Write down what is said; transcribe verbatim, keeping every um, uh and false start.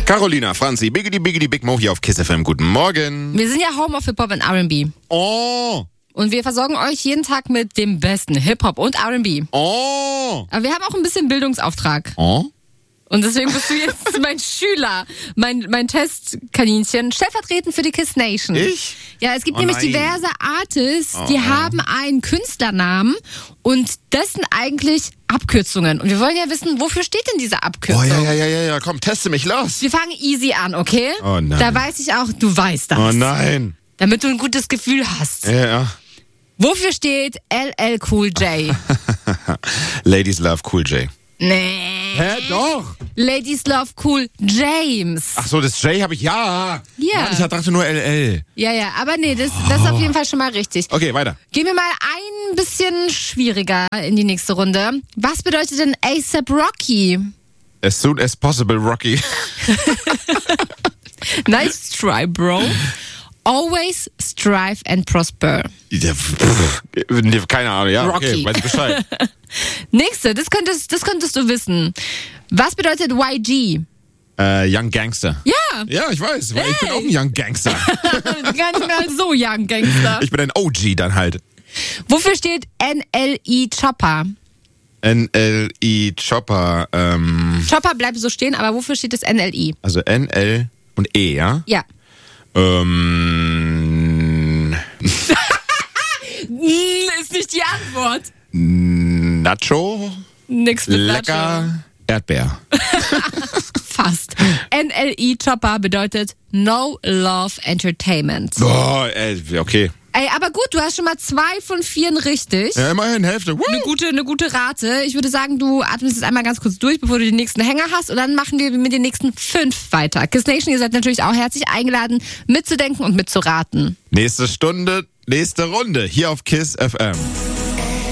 Carolina, Franzi, Biggity Biggity Big Mo hier auf Kiss F M. Guten Morgen. Wir sind ja Home of Hip-Hop und R and B. Oh. Und wir versorgen euch jeden Tag mit dem besten Hip-Hop und R and B. Oh. Aber wir haben auch ein bisschen Bildungsauftrag. Oh. Und deswegen bist du jetzt mein Schüler, mein, mein Testkaninchen, stellvertretend für die Kiss Nation. Ich? Ja, es gibt Oh nämlich nein. diverse Artists, die Oh. haben einen Künstlernamen und das sind eigentlich Abkürzungen. Und wir wollen ja wissen, wofür steht denn diese Abkürzung? Oh, ja, ja, ja, ja, ja, komm, teste mich, los. Wir fangen easy an, okay? Oh nein. Da weiß ich auch, du weißt das. Oh nein. Damit du ein gutes Gefühl hast. Ja, ja. Wofür steht L L Cool J? Ladies love Cool J. Nee. Hä, doch. Ladies Love Cool James. Ach so, das J habe ich, ja. Ja. Mann, ich dachte nur L L. Ja, ja, aber nee, das, das ist auf jeden Fall schon mal richtig. Okay, weiter. Gehen wir mal ein bisschen schwieriger in die nächste Runde. Was bedeutet denn A$AP Rocky? As soon as possible, Rocky. Nice try, bro. Always strive and prosper. Ja, pff, nee, keine Ahnung, ja, okay, Rocky. weiß ich Bescheid. Nächste, das könntest, das könntest du wissen. Was bedeutet Y G? äh, Young Gangster. Ja, Ja, ich weiß, weil ich bin auch ein Young Gangster. gar nicht mal so Young Gangster. Ich bin ein O G dann halt. Wofür steht N L I Chopper? N L I Chopper, ähm, Chopper bleibt so stehen, aber wofür steht das N L I? also N L und E, ja? Ja. Ähm, Ist nicht die Antwort. Nacho, Nix mit Nacho. lecker, Erdbeer. Fast. N L I Chopper bedeutet No Love Entertainment. Boah, ey, okay. Ey, aber gut, du hast schon mal zwei von vieren richtig. Ja, immerhin, Hälfte. Woo! Eine gute, eine gute Rate. Ich würde sagen, du atmest jetzt einmal ganz kurz durch, bevor du den nächsten Hänger hast. Und dann machen wir mit den nächsten fünf weiter. Kiss Nation, ihr seid natürlich auch herzlich eingeladen, mitzudenken und mitzuraten. Nächste Stunde, nächste Runde hier auf Kiss F M.